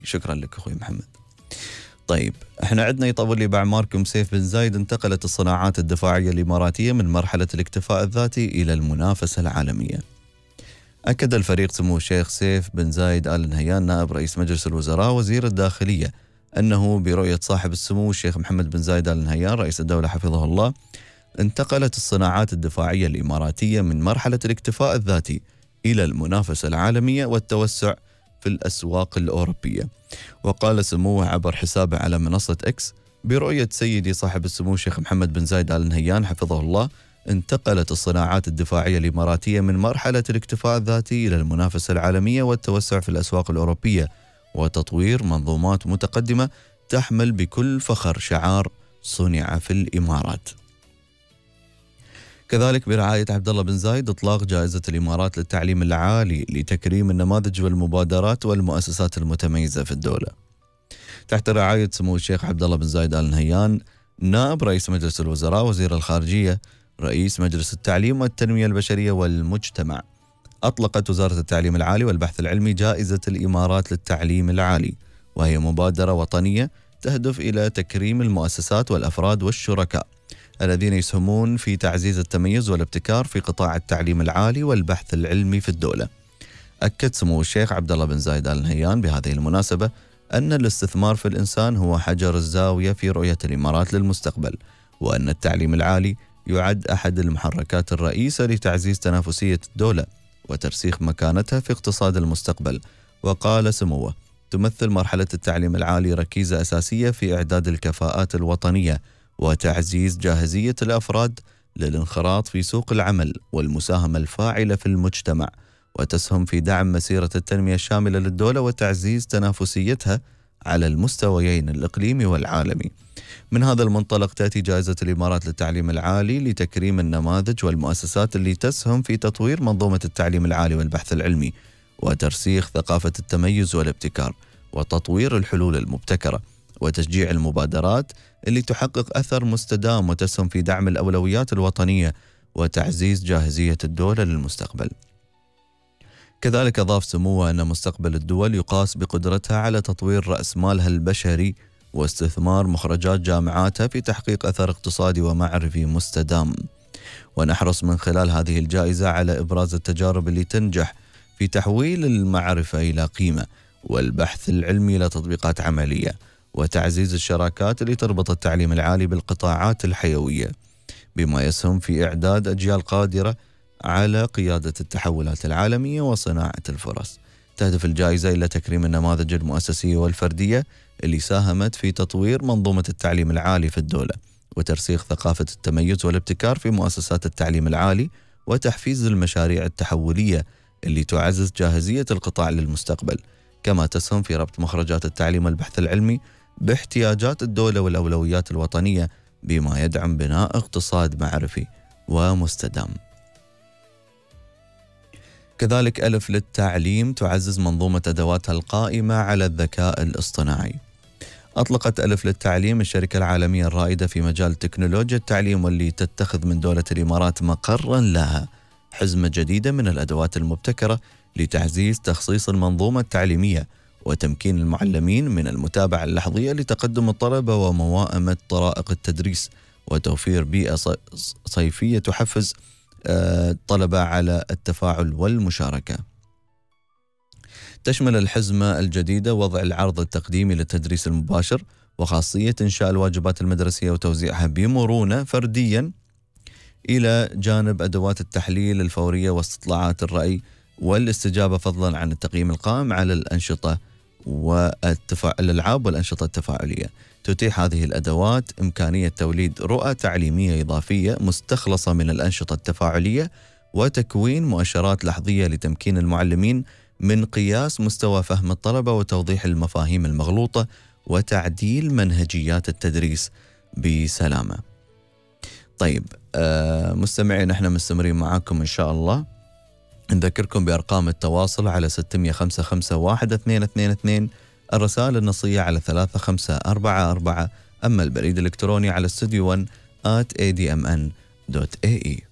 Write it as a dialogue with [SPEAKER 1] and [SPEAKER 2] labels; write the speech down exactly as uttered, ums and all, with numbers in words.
[SPEAKER 1] شكرا لك أخوي محمد. طيب احنا عندنا يطول لي بأعماركم سيف بن زايد، انتقلت الصناعات الدفاعية الإماراتية من مرحلة الاكتفاء الذاتي إلى المنافسة العالمية. أكد الفريق سمو الشيخ سيف بن زايد آل نهيان نائب رئيس مجلس الوزراء وزير الداخلية أنه برؤية صاحب السمو الشيخ محمد بن زايد آل نهيان رئيس الدولة حفظه الله، انتقلت الصناعات الدفاعية الإماراتية من مرحلة الاكتفاء الذاتي إلى المنافسة العالمية والتوسع في الأسواق الأوروبية. وقال سموه عبر حسابه على منصة إكس: برؤية سيدي صاحب السمو الشيخ محمد بن زايد آل نهيان حفظه الله، انتقلت الصناعات الدفاعية الإماراتية من مرحلة الاكتفاء الذاتي إلى المنافسة العالمية والتوسع في الأسواق الأوروبية وتطوير منظومات متقدمة تحمل بكل فخر شعار صنع في الإمارات. كذلك برعاية عبد الله بن زايد إطلاق جائزة الإمارات للتعليم العالي لتكريم النماذج والمبادرات والمؤسسات المتميزة في الدولة. تحت رعاية سمو الشيخ عبد الله بن زايد آل نهيان نائب رئيس مجلس الوزراء وزير الخارجية رئيس مجلس التعليم والتنمية البشرية والمجتمع، أطلقت وزارة التعليم العالي والبحث العلمي جائزة الإمارات للتعليم العالي، وهي مبادرة وطنية تهدف إلى تكريم المؤسسات والأفراد والشركاء الذين يسهمون في تعزيز التميز والابتكار في قطاع التعليم العالي والبحث العلمي في الدولة. أكد سمو الشيخ عبد الله بن زايد آل نهيان بهذه المناسبة أن الاستثمار في الإنسان هو حجر الزاوية في رؤية الإمارات للمستقبل، وأن التعليم العالي يعد أحد المحركات الرئيسة لتعزيز تنافسية الدولة وترسيخ مكانتها في اقتصاد المستقبل. وقال سموه: تمثل مرحلة التعليم العالي ركيزة أساسية في إعداد الكفاءات الوطنية وتعزيز جاهزية الأفراد للانخراط في سوق العمل والمساهمة الفاعلة في المجتمع، وتسهم في دعم مسيرة التنمية الشاملة للدولة وتعزيز تنافسيتها على المستويين الإقليمي والعالمي. من هذا المنطلق تأتي جائزة الإمارات للتعليم العالي لتكريم النماذج والمؤسسات اللي تسهم في تطوير منظومة التعليم العالي والبحث العلمي وترسيخ ثقافة التميز والابتكار وتطوير الحلول المبتكرة وتشجيع المبادرات اللي تحقق أثر مستدام وتسهم في دعم الأولويات الوطنية وتعزيز جاهزية الدولة للمستقبل. كذلك أضاف سموه أن مستقبل الدول يقاس بقدرتها على تطوير رأس مالها البشري واستثمار مخرجات جامعاتها في تحقيق أثر اقتصادي ومعرفي مستدام. ونحرص من خلال هذه الجائزة على إبراز التجارب اللي تنجح في تحويل المعرفة إلى قيمة والبحث العلمي إلى تطبيقات عملية وتعزيز الشراكات اللي تربط التعليم العالي بالقطاعات الحيوية، بما يسهم في إعداد أجيال قادرة على قيادة التحولات العالمية وصناعة الفرص. تهدف الجائزة إلى تكريم النماذج المؤسسية والفردية اللي ساهمت في تطوير منظومة التعليم العالي في الدولة وترسيخ ثقافة التميز والابتكار في مؤسسات التعليم العالي وتحفيز المشاريع التحولية اللي تعزز جاهزية القطاع للمستقبل، كما تسهم في ربط مخرجات التعليم والبحث العلمي باحتياجات الدولة والأولويات الوطنية، بما يدعم بناء اقتصاد معرفي ومستدام. كذلك ألف للتعليم تعزز منظومة أدواتها القائمة على الذكاء الاصطناعي. أطلقت ألف للتعليم الشركة العالمية الرائدة في مجال تكنولوجيا التعليم واللي تتخذ من دولة الإمارات مقرا لها حزمة جديدة من الأدوات المبتكرة لتعزيز تخصيص المنظومة التعليمية وتمكين المعلمين من المتابعة اللحظية لتقدم الطلبة وموائمة طرائق التدريس وتوفير بيئة صيفية تحفز الطلبة على التفاعل والمشاركة. تشمل الحزمة الجديدة وضع العرض التقديمي للتدريس المباشر وخاصية إنشاء الواجبات المدرسية وتوزيعها بمرونة فرديا، إلى جانب أدوات التحليل الفورية واستطلاعات الرأي والاستجابة، فضلا عن التقييم القائم على الأنشطة والألعاب والأنشطة التفاعلية. تتيح هذه الأدوات إمكانية توليد رؤى تعليمية إضافية مستخلصة من الأنشطة التفاعلية وتكوين مؤشرات لحظية لتمكين المعلمين من قياس مستوى فهم الطلبة وتوضيح المفاهيم المغلوطة وتعديل منهجيات التدريس بسلامة. طيب آه مستمعين، احنا مستمرين معاكم إن شاء الله. نذكركم بأرقام التواصل على ستة خمسة خمسة واحد اثنين اثنين اثنين، الرسائل النصية على ثلاثة خمسة أربعة أربعة، أما البريد الإلكتروني على استوديو ون آت إيه دي إم إن دوت إيه إي.